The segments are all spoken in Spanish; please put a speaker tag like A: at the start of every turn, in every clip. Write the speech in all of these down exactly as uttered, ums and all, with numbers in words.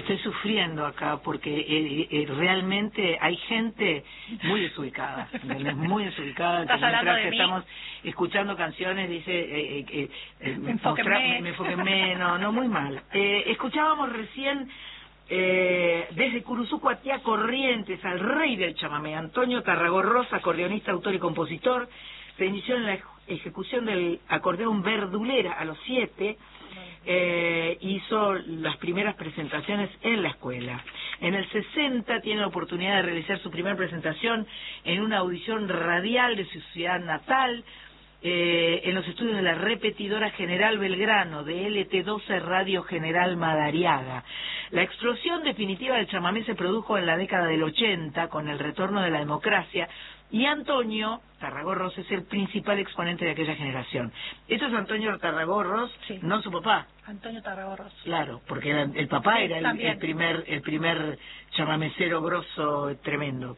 A: Estoy sufriendo acá porque eh, eh, realmente hay gente muy desubicada, ¿entendés? Muy desubicada.
B: ¿Estás
A: que
B: hablando
A: mientras
B: de
A: que
B: mí?
A: estamos escuchando canciones dice, eh, eh, eh, eh,
B: Me enfóquenme.
A: mostrar- me enfóquenme, no, no, muy mal. Eh, escuchábamos recién eh, desde Curuzucuatiá, Corrientes, al rey del chamamé, Antonio Tarragorrosa, acordeonista, autor y compositor. Se inició en la ejecución del acordeón Verdulera a los siete. Eh, hizo las primeras presentaciones en la escuela. En el sesenta tiene la oportunidad de realizar su primera presentación en una audición radial de su ciudad natal, eh, en los estudios de la Repetidora General Belgrano, de L T doce Radio General Madariaga. La explosión definitiva del chamamé se produjo en la década del ochenta, con el retorno de la democracia, y Antonio Tarragorros es el principal exponente de aquella generación. Esto es Antonio Tarragorros,
B: Sí.
A: no su papá.
B: Antonio Tarragorros.
A: Claro, porque era- el papá
B: Sí,
A: era el,
B: también.
A: el primer el primer chamamecero grosso, tremendo.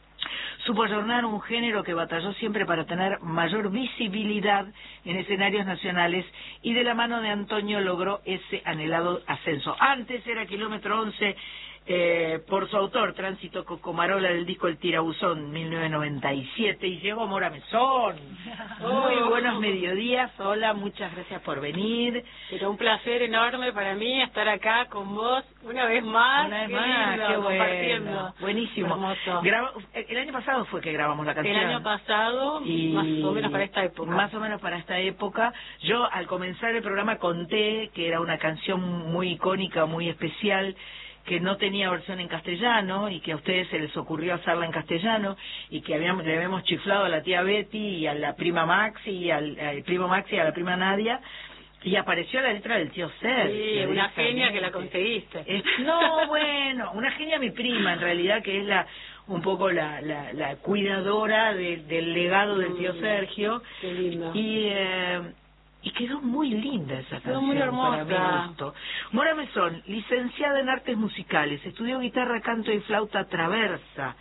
A: Supo ayornar un género que batalló siempre para tener mayor visibilidad en escenarios nacionales, y de la mano de Antonio logró ese anhelado ascenso. Antes era Kilómetro once, eh, por su autor, Tránsito Cocomarola, del disco El Tirabuzón, mil novecientos noventa y siete, y llegó Mora Mesón. Muy buenos mediodías, hola, muchas gracias por venir.
C: Pero un placer enorme para mí estar acá con vos una vez más.
A: Una vez
C: qué
A: más,
C: lindo,
A: qué
C: compartiendo.
A: bueno, buenísimo.
C: Hermoso.
A: Graba- el año pasado fue que grabamos la canción.
C: El año pasado,
A: Y
C: más o menos para esta época.
A: Más o menos para esta época. Yo al comenzar el programa conté que era una canción muy icónica, muy especial, que no tenía versión en castellano y que a ustedes se les ocurrió hacerla en castellano, y que habíamos, le habíamos chiflado a la tía Betty y a la prima Maxi y al, al primo Maxi y a la prima Nadia, y apareció la letra del tío Sergio.
C: Sí, una genia que la
A: directamente.
C: conseguiste.
A: Es- no, bueno, una genia mi prima, en realidad, que es la un poco la, la, la cuidadora de- del legado del tío
C: Mm,
A: Sergio.
C: Qué lindo.
A: Y, eh, y quedó muy linda esa
C: Quedó
A: canción.
C: muy hermosa.
A: Para mi gusto. Mora Mesón, licenciada en Artes Musicales, estudió guitarra, canto y flauta traversa.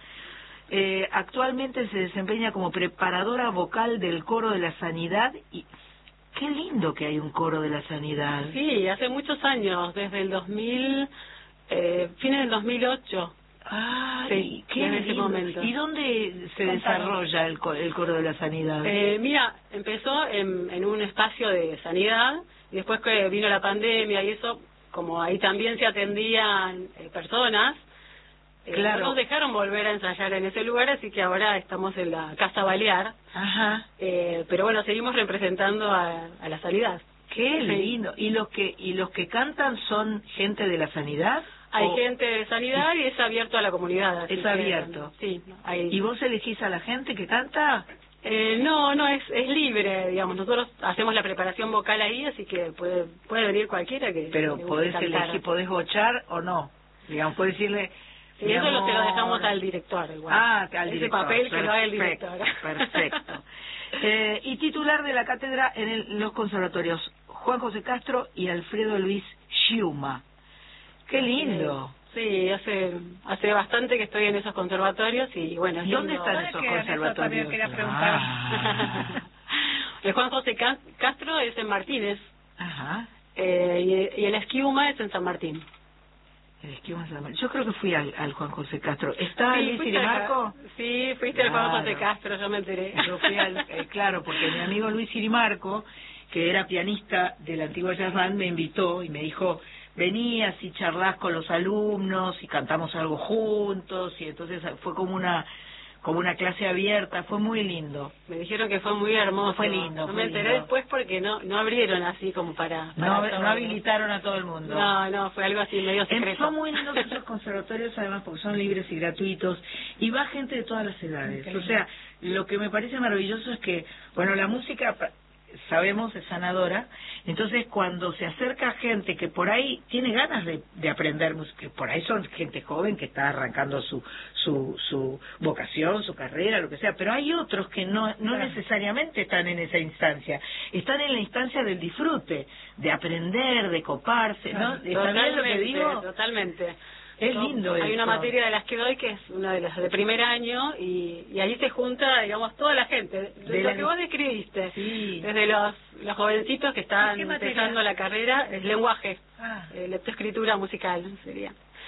A: Eh, actualmente se desempeña como preparadora vocal del Coro de la Sanidad. Y qué lindo que hay un Coro de la Sanidad.
C: Sí, hace muchos años, desde el dos mil, eh, fines del dos mil ocho.
A: Ah,
C: Sí,
A: qué
C: desde ese
A: lindo.
C: momento.
A: ¿Y dónde se
B: Contanos.
A: desarrolla el, co- el Coro de la Sanidad?
C: Eh, mira, empezó en, en un espacio de sanidad, y después que vino la pandemia y eso, como ahí también se atendían eh, personas, eh,
A: Claro.
C: no nos dejaron volver a ensayar en ese lugar, así que ahora estamos en la Casa Balear,
A: Ajá.
C: eh, pero bueno, seguimos representando a, a la sanidad.
A: Qué
C: Sí.
A: lindo. ¿Y los que y los que cantan son gente de la sanidad?
C: Hay
A: ¿O-
C: gente de sanidad y es abierto a la comunidad. así
A: Es
C: que,
A: abierto.
C: Sí. Hay...
A: ¿Y vos elegís a la gente que canta?
C: Eh, no, no, es, es libre, digamos. Nosotros hacemos la preparación vocal ahí, así que puede puede venir cualquiera que
A: Pero
C: que guste
A: podés
C: cantar.
A: elegir, podés bochar o no. Digamos, podés decirle...
C: Sí,
A: mi
C: eso lo, se lo
A: amor.
C: dejamos al director igual.
A: Ah, que al
C: Ese
A: director.
C: papel que lo haga el
A: Perfecto,
C: director.
A: Perfecto. Eh, y titular de la cátedra en el- los conservatorios Juan José Castro y Alfredo Luis Schiuma. Qué lindo.
C: Sí, hace hace bastante que estoy en esos conservatorios y bueno. es
A: ¿Dónde
C: lindo.
A: están
B: ¿Dónde
A: esos
B: quedan? Eso
A: conservatorios?
B: también quería preguntar.
A: Ah.
C: El Juan José Ca- Castro es en Martínez
A: Ajá.
C: eh, y, y el Esquiuma es en San Martín.
A: El esquema de San Martín. Yo creo que fui al, al Juan José Castro. ¿Está
C: Sí,
A: Luis
C: fuiste
A: Irimarco?
C: acá. Sí, fuiste al Juan José
A: Claro.
C: Castro, yo me enteré.
A: Yo fui al, eh, claro, porque mi amigo Luis Irimarco, que era pianista de la antigua Jazz Band, me invitó y me dijo, vení, así charlas con los alumnos y cantamos algo juntos, y entonces fue como una como una clase abierta, fue muy lindo.
C: Me dijeron que fue muy hermoso.
A: Fue lindo,
C: No
A: fue
C: me enteré
A: lindo.
C: después porque no no abrieron así como para...
A: No,
C: para
A: no
C: todo.
A: habilitaron a todo el mundo.
C: No, no, fue algo así medio secreto.
A: Son muy lindos esos conservatorios, además, porque son libres y gratuitos, y va gente de todas las edades. O sea, lo que me parece maravilloso es que, bueno, la música, pa- sabemos, es sanadora, entonces cuando se acerca gente que por ahí tiene ganas de, de aprender música, que por ahí son gente joven que está arrancando su, su, su vocación, su carrera, lo que sea, pero hay otros que no, no
B: Claro.
A: necesariamente están en esa instancia, están en la instancia del disfrute, de aprender, de coparse, ¿no? ¿Está bien lo que digo?
C: Totalmente.
A: Es
C: Yo-
A: lindo
C: Hay una
A: eso.
C: materia de las que doy que es una de las de primer año y, y allí se junta, digamos, toda la gente. De,
A: De
C: lo
A: la-
C: que vos describiste.
A: Sí.
C: Desde los, los jovencitos que están
B: ¿Qué materia?
C: empezando la carrera, es lenguaje,
B: Ah,
C: eh, lectoescritura musical sería.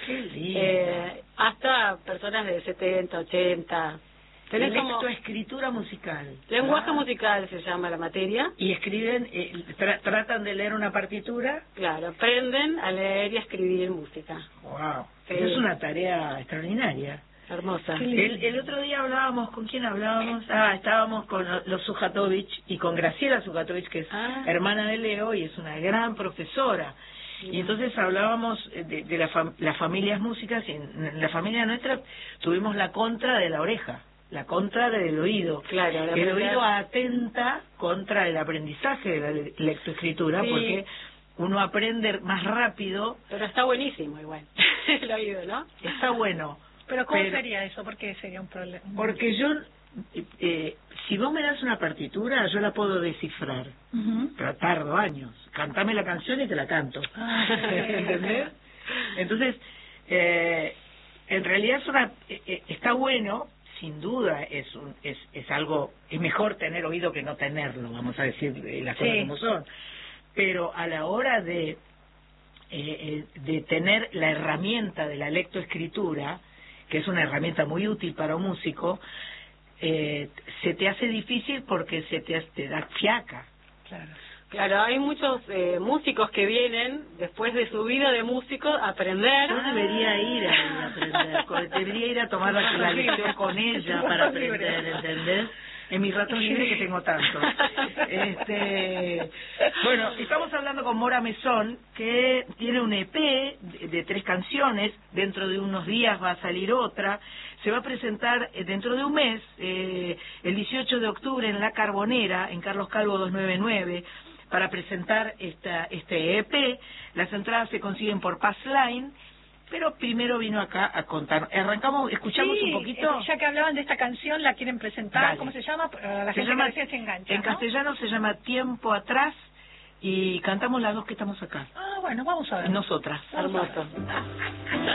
A: Qué lindo.
C: Eh, hasta personas de setenta, ochenta. Tenés como
A: Lectoescritura musical.
C: lenguaje
A: Ah.
C: musical se llama la materia.
A: Y escriben, eh, tra- tratan de leer una partitura.
C: Claro, aprenden a leer y a escribir música.
A: Wow.
C: Sí.
A: Esa es una tarea extraordinaria.
C: Hermosa.
A: El, el otro día hablábamos, ¿con quién hablábamos? Ah, estábamos con los Sujatovich y con Graciela Sujatovich, que es
C: Ah.
A: hermana de Leo y es una gran profesora. Y entonces hablábamos de, de la fam- las familias músicas y en, en la familia nuestra tuvimos la contra de la oreja, la contra del oído.
C: Claro, la
A: el
C: primera-
A: oído atenta contra el aprendizaje de la le- lectoescritura
C: Sí.
A: porque uno aprende más rápido,
C: Pero está buenísimo igual, el oído, ¿no?
A: está bueno.
B: Pero ¿cómo
A: Pero-
B: sería eso? ¿Por qué sería un problema?
A: Porque yo, eh, eh, si vos me das una partitura, yo la puedo descifrar,
B: Ujú.
A: pero tardo años. Cantame la canción y te la canto.
B: Ah,
A: ¿Entendés? Entonces, eh, en realidad es una, eh, eh, está bueno, sin duda, es, un, es, es algo, es mejor tener oído que no tenerlo, vamos a decir eh, las cosas
B: Sí.
A: como son. Pero a la hora de, eh, eh, de tener la herramienta de la lectoescritura, que es una herramienta muy útil para un músico, eh, se te hace difícil porque se te, te da fiaca.
B: Claro.
C: Claro, hay muchos eh, músicos que vienen después de su vida de músico a aprender.
A: Yo debería ir a, a aprender, co- debería ir a tomar la, la lección con ella para aprender, ¿entendés? En mis ratos libres que tengo tanto. Este, bueno, estamos hablando con Mora Mesón, que tiene un E P de, de tres canciones, dentro de unos días va a salir otra, se va a presentar eh, dentro de un mes, eh, el dieciocho de octubre en La Carbonera, en Carlos Calvo doscientos noventa y nueve, para presentar esta, este E P. Las entradas se consiguen por Passline, pero primero vino acá a contar. Arrancamos, escuchamos
B: Sí,
A: un poquito.
B: eh, ya que hablaban de esta canción, ¿la quieren presentar?
A: Dale.
B: ¿Cómo se llama? Para la
A: Se
B: gente
A: llama-
B: que recién se engancha,
A: en
B: ¿no?
A: castellano se llama Tiempo Atrás y cantamos las dos que estamos acá.
B: Ah, bueno, vamos a ver.
A: Nosotras.
C: Hermoso.